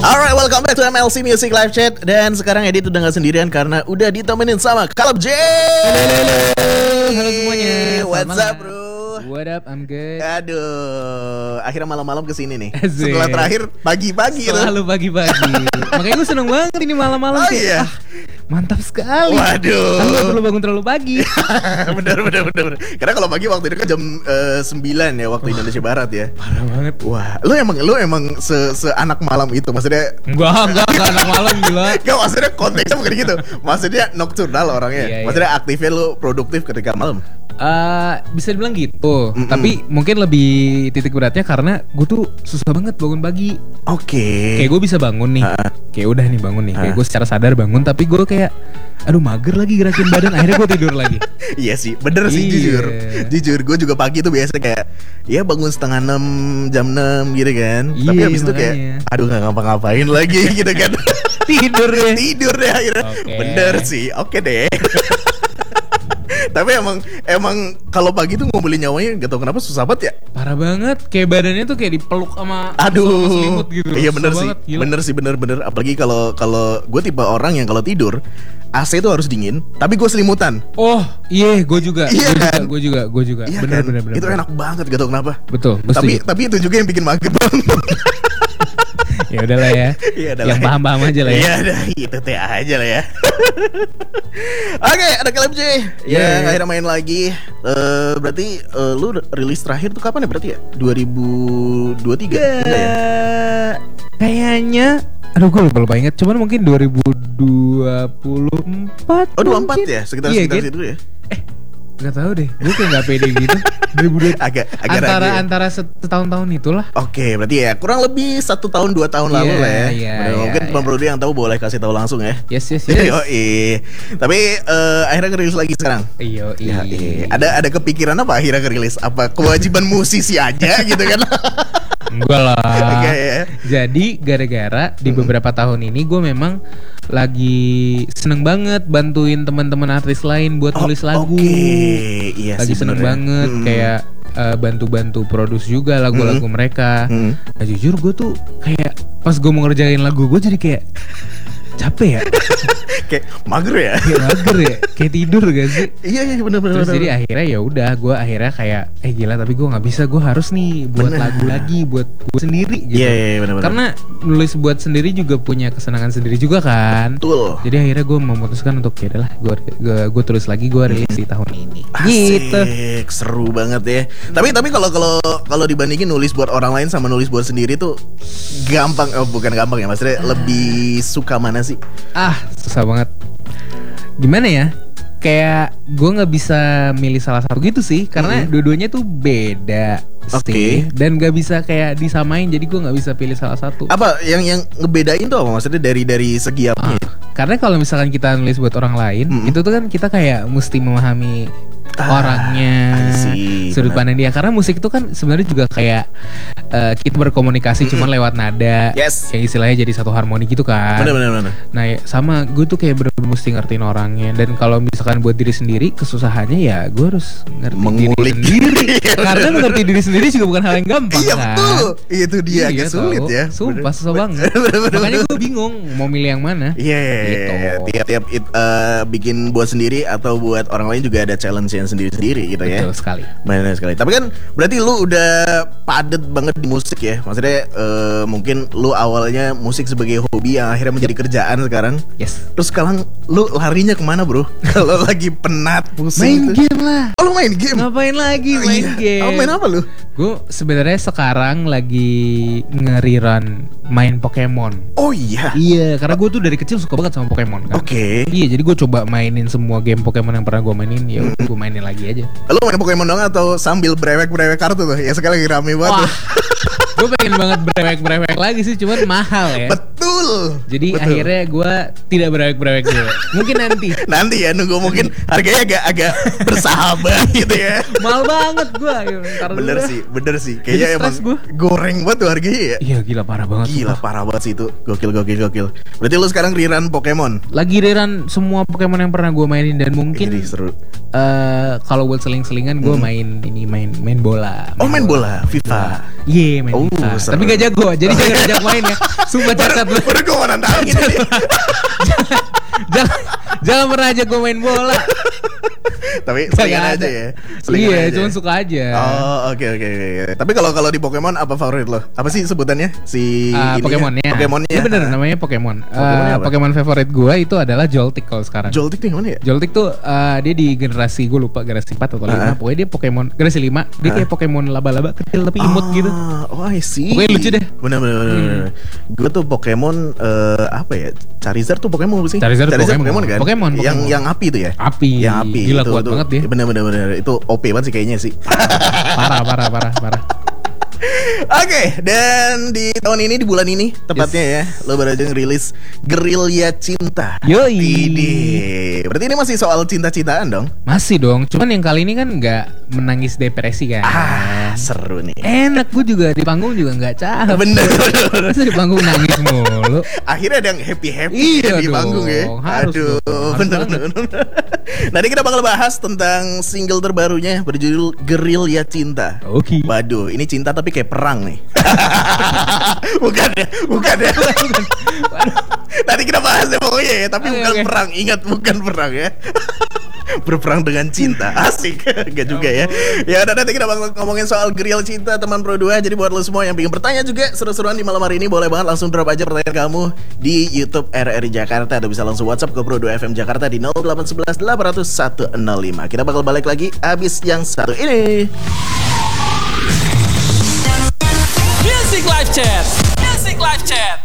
Alright, welcome back to MLC Music Live Chat. Dan sekarang Edit udah gak sendirian karena udah ditemenin sama Caleb J. Halo semuanya. What's up bro? What up, I'm good. Aduh, akhirnya malam-malam kesini nih. Asik. Setelah terakhir pagi-pagi loh. Selalu pagi-pagi. Makanya gue seneng banget ini malam-malam. Oh iya. Mantap sekali. Waduh. Aku gak perlu bangun terlalu pagi. bener. Karena kalau pagi waktu itu kan jam 9 ya waktu Indonesia Barat ya. Parah banget. Wah, lu emang se-anak malam itu, maksudnya? Enggak anak malam gila. Enggak, maksudnya konteksnya bukan gitu. Maksudnya nocturnal orangnya. Iya. Maksudnya aktifnya lu produktif ketika malam. Bisa dibilang gitu. Tapi mungkin lebih titik beratnya karena gue tuh susah banget bangun pagi. Oke. Kayak gue bisa bangun nih. Kayak udah nih bangun nih. Kayak gue secara sadar bangun, tapi gue kayak aduh mager lagi gerakin badan. Akhirnya gue tidur lagi. Iya sih, bener sih. Jujur gue juga pagi tuh biasa kayak ya bangun setengah 6, jam 6 gitu kan. Tapi habis itu kayak aduh gak ngapa-ngapain lagi gitu kan. Tidur deh akhirnya. Okay. Bener sih, oke deh. Tapi emang kalau pagi tuh ngumpulin nyawanya gak tau kenapa susah banget ya. Parah banget, kayak badannya tuh kayak dipeluk sama selimut gitu. Iya bener susah sih, banget, bener. Apalagi kalau gue tipe orang yang kalau tidur AC tuh harus dingin, tapi gue selimutan. Oh iya, gue juga. Iya kan? Gue juga. Iya Bener. Itu enak banget, gak tau kenapa. Betul. Tapi itu juga yang bikin mager banget. Ya udahlah ya. Yang paham-paham aja lah ya. Iya dah, itu teh aja lah ya. Oke, ada Caleb J yang akhirnya main lagi. Berarti lu rilis terakhir tuh kapan ya berarti ya? 2023 enggak ya? Kayaknya aduh gue lupa ingat. Cuman mungkin 2024. Oh 24 ya? Sekitar situ ya? Gak tahu deh, gue kayak gak pede gitu. 2020 agak antara setahun-tahun itulah. Oke, berarti ya kurang lebih 1 tahun 2 tahun lalu lah ya. Iya, mungkin pemburu yang tahu boleh kasih tahu langsung ya. Yes. Tapi akhirnya ngerilis lagi sekarang. Iya. Ada kepikiran apa akhirnya ngerilis? Apa kewajiban musisi aja gitu kan? Enggak lah. Ya. Jadi gara-gara di beberapa tahun ini gue memang lagi seneng banget bantuin teman-teman artis lain buat nulis lagu. Iya lagi sih, seneng banget kayak bantu-bantu produce juga lagu-lagu mereka. Nah jujur gue tuh kayak pas gue mau ngerjain lagu gue jadi kayak capek ya. Kayak mager ya. Kayak tidur gak sih? Iya benar. Terus jadi akhirnya ya udah gue akhirnya kayak gila tapi gue nggak bisa, gue harus nih buat lagu lagi buat gue sendiri gitu. Iya benar. Karena nulis buat sendiri juga punya kesenangan sendiri juga kan. Betul. Jadi akhirnya gue memutuskan untuk ya udahlah gue tulis lagi, gue rilis di tahun ini. Asik, Gitu. seru banget ya. Tapi kalau dibandingin nulis buat orang lain sama nulis buat sendiri tuh gampang, bukan gampang ya, maksudnya lebih suka mana sih? Susah banget. Gimana ya? Kayak gue nggak bisa milih salah satu gitu sih, karena dua-duanya tuh beda sih, dan nggak bisa kayak disamain. Jadi gue nggak bisa pilih salah satu. Apa yang ngebedain tuh apa? Maksudnya dari segi apa? Karena kalau misalkan kita nulis buat orang lain, itu tuh kan kita kayak mesti memahami orangnya, sudut pandang dia. Karena musik itu kan sebenarnya juga kayak kita berkomunikasi cuman lewat nada, yang istilahnya jadi satu harmoni gitu kan. Bener. Nah sama gue tuh kayak bener-bener mesti ngertiin orangnya. Dan kalau misalkan buat diri sendiri kesusahannya ya gue harus ngerti diri sendiri. Karena mengerti diri sendiri juga bukan hal yang gampang. Iya kan? Betul. Itu dia agak sulit ya. Sumpah susah banget. Makanya gue bingung mau milih yang mana. Iya. Tiap bikin buat sendiri atau buat orang lain juga ada challenge yang sendiri-sendiri gitu ya. Betul sekali. Benar sekali. Tapi kan berarti lu udah padet banget di musik ya. Maksudnya mungkin lu awalnya musik sebagai hobi yang akhirnya menjadi kerjaan sekarang. Yes. Terus sekarang lu larinya kemana bro? Kalau lagi penat, pusing. Main game lah. Oh lu main game? Ngapain lagi main game? Oh, main apa lu? Gue sebenarnya sekarang lagi nge-rerun main Pokemon. Oh iya. Iya, karena gue tuh dari kecil suka banget sama Pokemon kan. Iya, jadi gue coba mainin semua game Pokemon yang pernah gue mainin. Ya udah gue mainin lagi aja. Lu main Pokemon dong atau sambil brewek kartu tuh? Ya sekarang lagi rame banget. Gue pengen banget brewek lagi sih, cuman mahal ya. Betul. Jadi akhirnya gue tidak brewek dulu. Mungkin nanti ya, nunggu mungkin harganya agak bersahabat gitu ya. Mahal banget gue. Bener sih. Kayaknya emang goreng banget tuh harganya ya. Iya gila parah banget. Parah banget sih itu. Gokil. Berarti lu sekarang rerun Pokemon? Lagi rerun semua Pokemon yang pernah gue mainin dan mungkin seru. kalau buat seling-selingan gue main bola. Main bola, FIFA. Iya, main FIFA. Seru. Tapi gak jago, jadi jangan ajak main ya. Sumpah cacat lu. Baru gue mau nantangin ini. Jangan pernah ajak gue main bola. Tapi selingan aja ya. Iya, cuma suka aja. Oh, oke. Tapi kalau di Pokemon apa favorit lo? Apa sih sebutannya? Pokemonnya. Pokemonnya. Ini bener namanya Pokemon. Pokemon favorit gue itu adalah Joltik kalau sekarang. Joltik tuh yang mana ya? Joltik tuh dia di generasi gue lupa generasi 4 atau 5. Pokoknya dia Pokemon generasi 5. Dia kayak Pokemon laba-laba kecil tapi imut gitu. Oh, I see. Pokoknya lucu deh. Bener. Gue tuh Pokemon apa ya? Charizard tuh Pokemon apa sih? Charizard Pokemon kan? Pokemon. Yang api tuh ya? Yang api. Gila itu, kuat banget dia. Bener. Itu OP banget sih kayaknya sih. Parah. Oke, dan di tahun ini, di bulan ini tepatnya ya, lo baru aja ngerilis Gerilya Cinta. Yoi. Berarti ini masih soal cinta-cintaan dong? Masih dong, cuman yang kali ini kan nggak menangis depresi kan. Seru nih. Enak, gue juga di panggung juga nggak capek. Bener. Masa di panggung nangis mulu. Akhirnya ada yang happy Iya di panggung ya. Harus bener. Nanti kita bakal bahas tentang single terbarunya berjudul Gerilya Cinta. Oke. Waduh, ini cinta tapi kayak perang nih. Bukan ya. Nanti kita bahas ya pokoknya ya. Tapi bukan perang. Ingat, bukan perang ya. Berperang dengan cinta. Asik. Gak juga ya. Ya udah, nanti kita bakal ngomongin soal Gerilya Cinta teman Pro 2. Jadi buat lo semua yang pengen bertanya juga seru-seruan di malam hari ini, boleh banget langsung drop aja pertanyaan kamu di YouTube RRI Jakarta. Atau bisa langsung WhatsApp ke Pro 2 FM Jakarta di 0811 800 105. Kita bakal balik lagi abis yang satu ini. Music Live Chat.